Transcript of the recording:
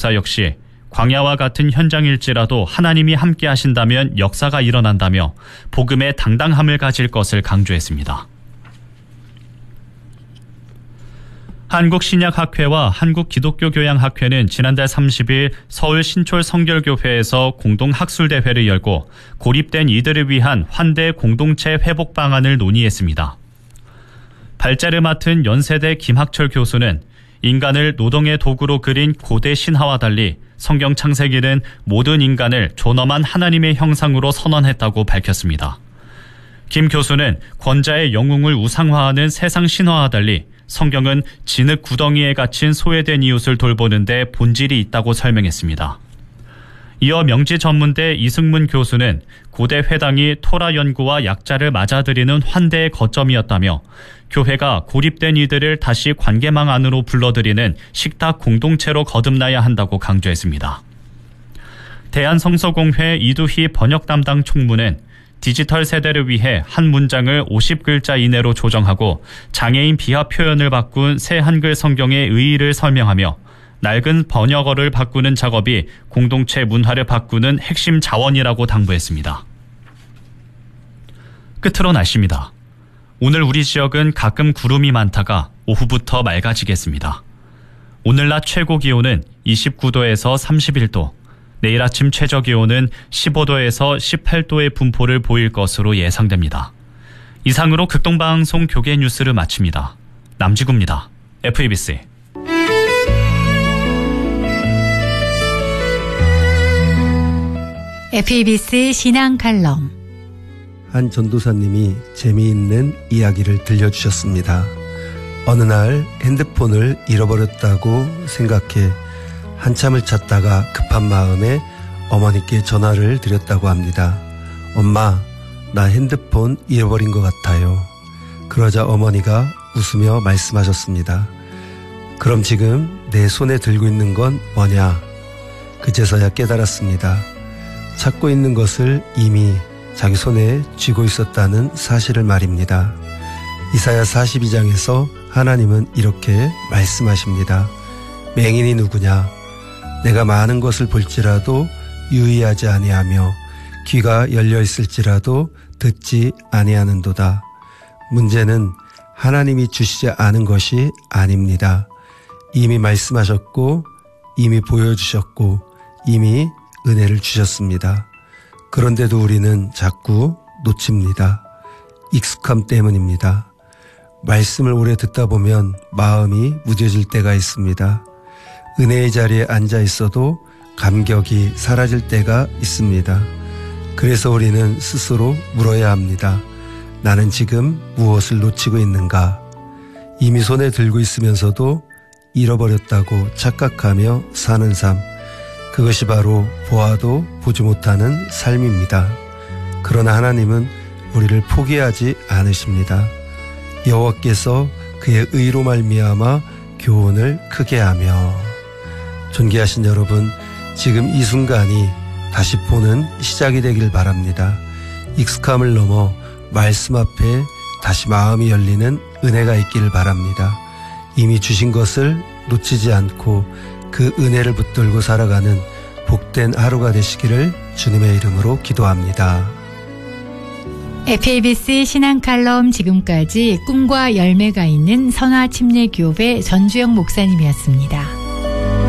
목사 역시 광야와 같은 현장일지라도 하나님이 함께 하신다면 역사가 일어난다며 복음의 당당함을 가질 것을 강조했습니다. 한국신약학회와 한국기독교교양학회는 지난달 30일 서울 신촌 성결교회에서 공동학술대회를 열고 고립된 이들을 위한 환대 공동체 회복 방안을 논의했습니다. 발제를 맡은 연세대 김학철 교수는 인간을 노동의 도구로 그린 고대 신화와 달리 성경 창세기는 모든 인간을 존엄한 하나님의 형상으로 선언했다고 밝혔습니다. 김 교수는 권자의 영웅을 우상화하는 세상 신화와 달리 성경은 진흙 구덩이에 갇힌 소외된 이웃을 돌보는 데 본질이 있다고 설명했습니다. 이어 명지전문대 이승문 교수는 고대 회당이 토라 연구와 약자를 맞아들이는 환대의 거점이었다며 교회가 고립된 이들을 다시 관계망 안으로 불러들이는 식탁 공동체로 거듭나야 한다고 강조했습니다. 대한성서공회 이두희 번역 담당 총무는 디지털 세대를 위해 한 문장을 50글자 이내로 조정하고 장애인 비하 표현을 바꾼 새 한글 성경의 의의를 설명하며 낡은 번역어를 바꾸는 작업이 공동체 문화를 바꾸는 핵심 자원이라고 당부했습니다. 끝으로 날씨입니다. 오늘 우리 지역은 가끔 구름이 많다가 오후부터 맑아지겠습니다. 오늘 낮 최고 기온은 29도에서 31도, 내일 아침 최저 기온은 15도에서 18도의 분포를 보일 것으로 예상됩니다. 이상으로 극동방송 교계 뉴스를 마칩니다. 남지구입니다. FEBC. FEBC 신앙 칼럼. 한 전도사님이 재미있는 이야기를 들려주셨습니다. 어느 날 핸드폰을 잃어버렸다고 생각해 한참을 찾다가 급한 마음에 어머니께 전화를 드렸다고 합니다. 엄마, 나 핸드폰 잃어버린 것 같아요. 그러자 어머니가 웃으며 말씀하셨습니다. 그럼 지금 내 손에 들고 있는 건 뭐냐? 그제서야 깨달았습니다. 찾고 있는 것을 이미 자기 손에 쥐고 있었다는 사실을 말입니다. 이사야 42장에서 하나님은 이렇게 말씀하십니다. 맹인이 누구냐? 내가 많은 것을 볼지라도 유의하지 아니하며 귀가 열려 있을지라도 듣지 아니하는도다. 문제는 하나님이 주시지 않은 것이 아닙니다. 이미 말씀하셨고 이미 보여주셨고 이미 은혜를 주셨습니다. 그런데도 우리는 자꾸 놓칩니다. 익숙함 때문입니다. 말씀을 오래 듣다 보면 마음이 무뎌질 때가 있습니다. 은혜의 자리에 앉아 있어도 감격이 사라질 때가 있습니다. 그래서 우리는 스스로 물어야 합니다. 나는 지금 무엇을 놓치고 있는가? 이미 손에 들고 있으면서도 잃어버렸다고 착각하며 사는 삶. 그것이 바로 보아도 보지 못하는 삶입니다. 그러나 하나님은 우리를 포기하지 않으십니다. 여호와께서 그의 의로 말미암아 교훈을 크게 하며. 존귀하신 여러분, 지금 이 순간이 다시 보는 시작이 되길 바랍니다. 익숙함을 넘어 말씀 앞에 다시 마음이 열리는 은혜가 있기를 바랍니다. 이미 주신 것을 놓치지 않고 그 은혜를 붙들고 살아가는 복된 하루가 되시기를 주님의 이름으로 기도합니다. FEBC 신앙 칼럼 지금까지 꿈과 열매가 있는 선화침례교회 전주영 목사님이었습니다.